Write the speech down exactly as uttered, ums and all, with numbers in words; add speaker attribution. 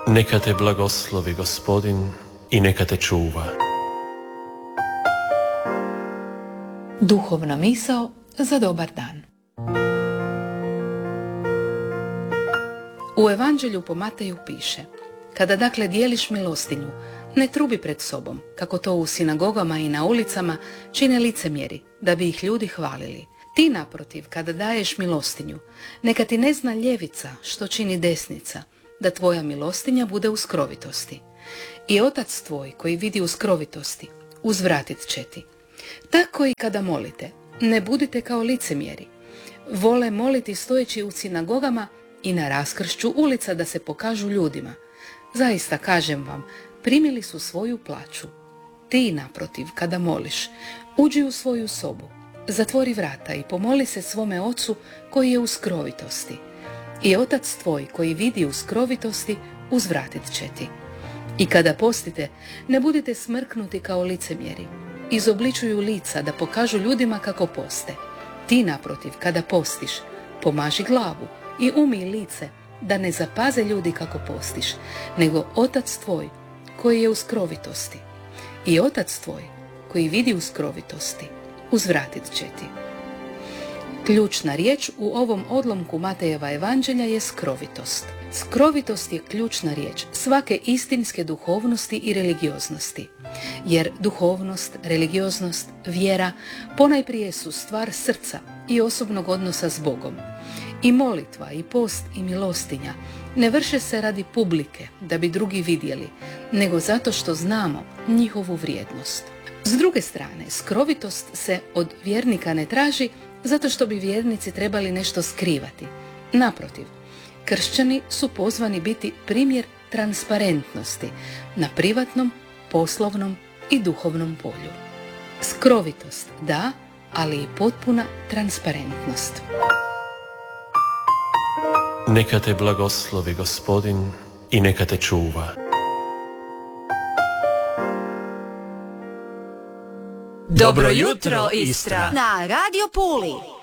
Speaker 1: Neka te blagoslovi Gospodin i neka te čuva.
Speaker 2: Duhovna misao za dobar dan. U Evanđelju po Mateju piše: kada dakle dijeliš milostinju, ne trubi pred sobom, kako to u sinagogama i na ulicama čine licemjeri, da bi ih ljudi hvalili. Ti naprotiv, kada daješ milostinju, neka ti ne zna ljevica što čini desnica, da tvoja milostinja bude u skrovitosti. I Otac tvoj koji vidi u skrovitosti, uzvratit će ti. Tako i kada molite, ne budite kao licemjeri. Vole moliti stojeći u sinagogama i na raskršću ulica da se pokažu ljudima. Zaista kažem vam, primili su svoju plaću. Ti naprotiv, kada moliš, uđi u svoju sobu, zatvori vrata i pomoli se svome Ocu koji je u skrovitosti. I Otac tvoj koji vidi u skrovitosti, uzvratit će ti. I kada postite, ne budite smrknuti kao licemjeri. Izobličuju lica da pokažu ljudima kako poste. Ti naprotiv, kada postiš, pomaži glavu i umij lice, da ne zapaze ljudi kako postiš, nego Otac tvoj koji je u skrovitosti. I Otac tvoj koji vidi u skrovitosti, uzvratit će ti. Ključna riječ u ovom odlomku Matejeva evanđelja je skrovitost. Skrovitost je ključna riječ svake istinske duhovnosti i religioznosti. Jer duhovnost, religioznost, vjera ponajprije su stvar srca i osobnog odnosa s Bogom. I molitva, i post, i milostinja ne vrše se radi publike da bi drugi vidjeli, nego zato što znamo njihovu vrijednost. S druge strane, skrovitost se od vjernika ne traži zato što bi vjernici trebali nešto skrivati. Naprotiv, kršćani su pozvani biti primjer transparentnosti na privatnom, poslovnom i duhovnom polju. Skrovitost da, ali i potpuna transparentnost.
Speaker 1: Neka te blagoslovi Gospodin i neka te čuva.
Speaker 3: Dobro jutro, Istra!
Speaker 4: Na Radio Puli.